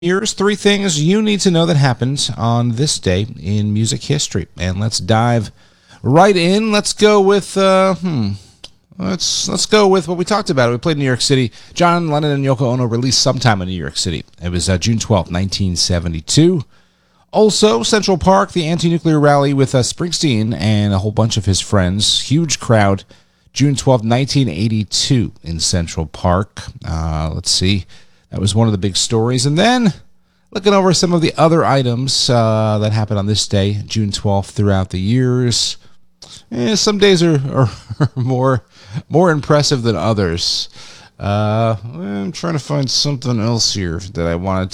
Here's three things you need to know that happened on this day in music history. And let's dive right in. Let's go with let's go with what we talked about. We played in New York City. John Lennon and Yoko Ono released sometime in New York City. It was June 12th, 1972. Also, Central Park, the anti-nuclear rally with Springsteen and a whole bunch of his friends. Huge crowd. June 12th, 1982 in Central Park. Let's see. That was one of the big stories. And then, looking over some of the other items that happened on this day, June 12th, throughout the years. Some days are more impressive than others. I'm trying to find something else here that I wanted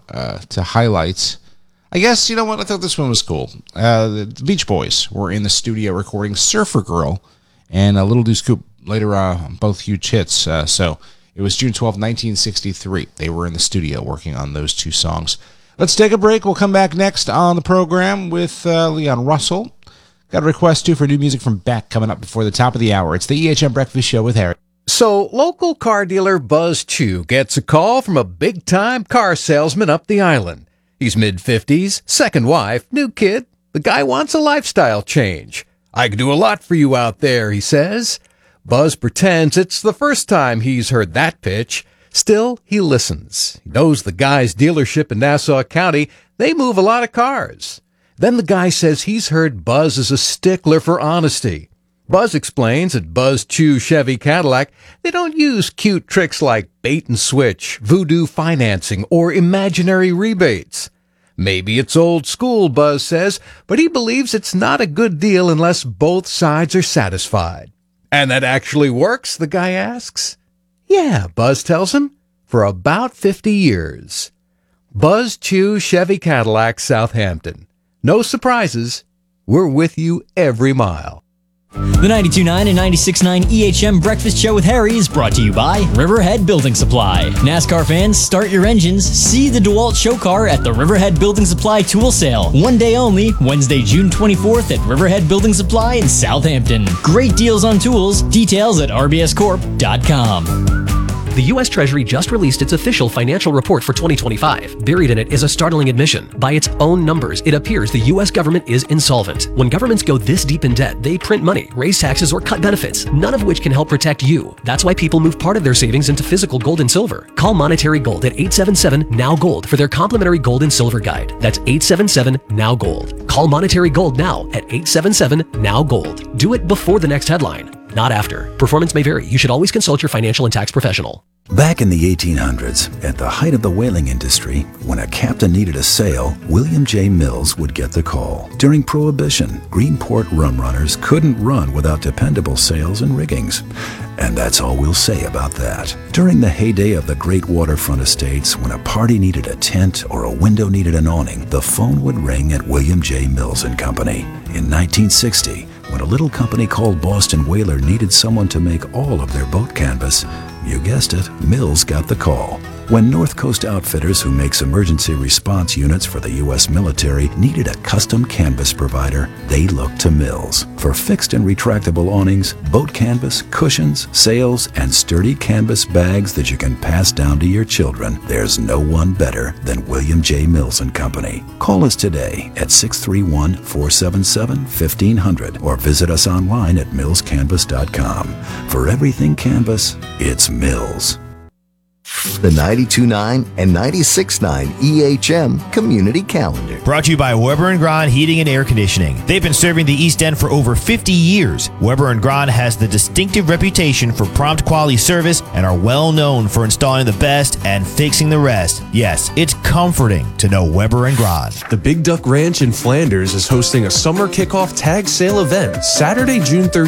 to highlight. I guess, you know what, I thought this one was cool. The Beach Boys were in the studio recording Surfer Girl and Little Deuce Coupe, later on, both huge hits. So it was June 12, 1963. They were in the studio working on those two songs. Let's take a break. We'll come back next on the program with Leon Russell. Got a request, too, for new music from Beck coming up before the top of the hour. It's the EHM Breakfast Show with Harry. So, local car dealer Buzz Chu gets a call from a big-time car salesman up the island. He's mid-50s, second wife, new kid. The guy wants a lifestyle change. I can do a lot for you out there, he says. Buzz pretends it's the first time he's heard that pitch. Still, he listens. He knows the guy's dealership in Nassau County. They move a lot of cars. Then the guy says he's heard Buzz is a stickler for honesty. Buzz explains at Buzz Chu Chevy Cadillac, they don't use cute tricks like bait and switch, voodoo financing, or imaginary rebates. Maybe it's old school, Buzz says, but he believes it's not a good deal unless both sides are satisfied. And that actually works, the guy asks. Yeah, Buzz tells him, for about 50 years. Buzz Chu Chevy Cadillac, Southampton. No surprises. We're with you every mile. The 92.9 and 96.9 EHM Breakfast Show with Harry is brought to you by Riverhead Building Supply. NASCAR fans, start your engines. See the DeWalt show car at the Riverhead Building Supply Tool Sale. One day only, Wednesday, June 24th at Riverhead Building Supply in Southampton. Great deals on tools. Details at rbscorp.com. The U.S. Treasury just released its official financial report for 2025. Buried in it is a startling admission. By its own numbers, it appears the U.S. government is insolvent. When governments go this deep in debt, they print money, raise taxes, or cut benefits, none of which can help protect you. That's why people move part of their savings into physical gold and silver. Call Monetary Gold at 877-NOW-GOLD for their complimentary gold and silver guide. That's 877-NOW-GOLD. Call Monetary Gold now at 877-NOW-GOLD. Do it before the next headline, not after. Performance may vary. You should always consult your financial and tax professional. Back in the 1800s, at the height of the whaling industry, when a captain needed a sail, William J. Mills would get the call. During Prohibition, Greenport rum runners couldn't run without dependable sails and riggings. And that's all we'll say about that. During the heyday of the great waterfront estates, when a party needed a tent or a window needed an awning, the phone would ring at William J. Mills and Company. In 1960, when a little company called Boston Whaler needed someone to make all of their boat canvas, you guessed it, Mills got the call. When North Coast Outfitters, who makes emergency response units for the U.S. military, needed a custom canvas provider, they looked to Mills. For fixed and retractable awnings, boat canvas, cushions, sails, and sturdy canvas bags that you can pass down to your children, there's no one better than William J. Mills and Company. Call us today at 631-477-1500 or visit us online at millscanvas.com. For everything canvas, it's Mills. The 92.9 and 96.9 EHM Community Calendar. Brought to you by Weber & Grahn Heating and Air Conditioning. They've been serving the East End for over 50 years. Weber & Grahn has the distinctive reputation for prompt quality service and are well known for installing the best and fixing the rest. Yes, it's comforting to know Weber & Grahn. The Big Duck Ranch in Flanders is hosting a summer kickoff tag sale event Saturday, June 13th.